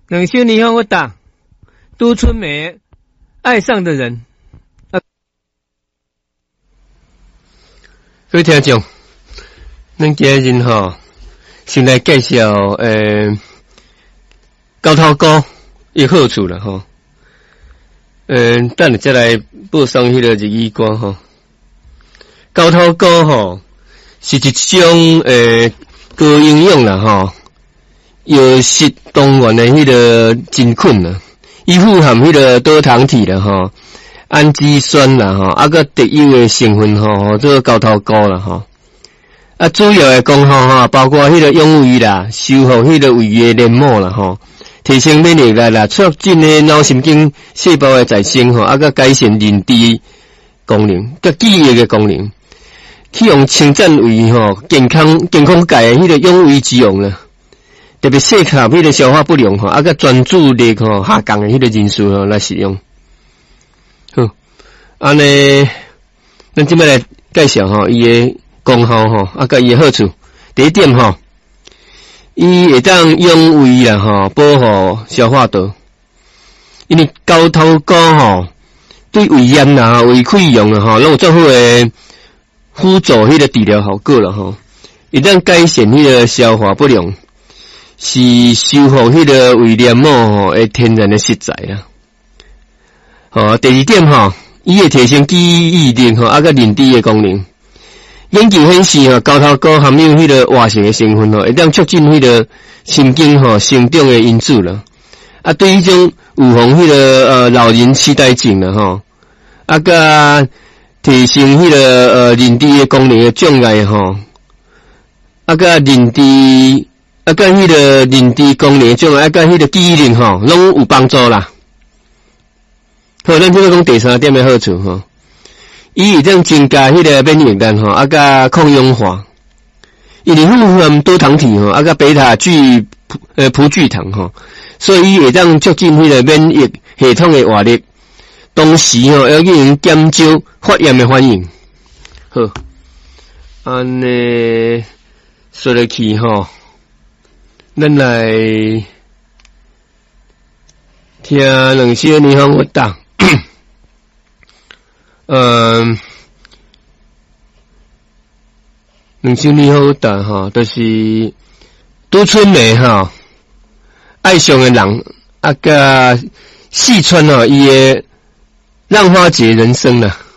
冷修你好，我打都春梅爱上的人。 各位听众，咱今日吼先来介绍高头膏伊好处啦吼。等下再来播送迄个日语歌吼。高头膏吼是一种高营养啦吼。药食动物的迄个真菌啦，伊富含迄个多糖体啦吼，氨基酸啦吼，个特有的成分吼，这个高头膏啦吼。主要的功效吼，包括迄个养胃啦，修复迄个胃的黏膜啦吼，提升免疫力啦，促进的脑神经细胞的再生吼，个改善认知功能，个记忆的功能，去用清赞胃吼，健康界的迄个养胃之用啦。特别适合迄个消化不良吼，个专注力吼下降的迄个人士吼来使用。好，安尼，咱即摆来介绍吼伊的功效吼，甲伊的好处。第一点吼，伊会当养胃啦吼，保护消化道。因为高头膏吼，对胃炎啦、胃溃疡啦吼，拢有足好的辅助迄个治疗效果啦吼，会当改善迄个消化不良。是修复迄个胃黏膜吼的天然的食材啦。第二点吼，伊会提升记忆力吼，个认知的功能。研究显示吼，高头膏含有迄个活性的成分吼，会当促进迄个神经吼生长的因子啦。对迄种预防迄个老人痴呆症啦吼，个提升迄个认知的功能的障碍吼，个认知。甲迄个认知功能障碍，甲迄个记忆力吼，拢有帮助啦。好，咱即个讲第三点的好处吼，伊会当增加迄个免疫力吼，甲抗氧化。因为富含多糖体吼，甲贝塔聚葡聚糖吼，所以伊会当促进迄个免疫系统的活力，同时吼要进行减少发炎的反应。好，安尼说落去吼。咱来听两首霓虹活动。两首霓虹活动吼，就是都春梅吼，爱上的人甲四川吼伊的浪花节人生啦。